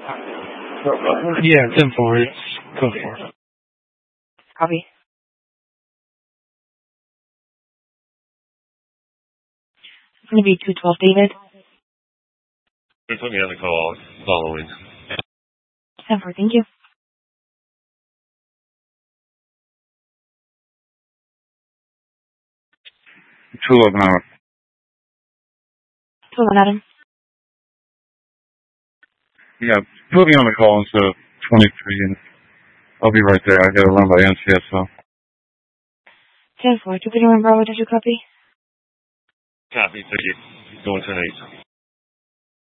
Yeah, 10-4. Go for it. Copy. It's going to be 212 David. Put me on the call following. 10-4, thank you. Two of them. 211 Adam. Yeah, put me on the call instead of 23, and I'll be right there. I got to run by NCSO. 10-4, 231 Bravo, does you copy? Copy, thank you. Going to an 8.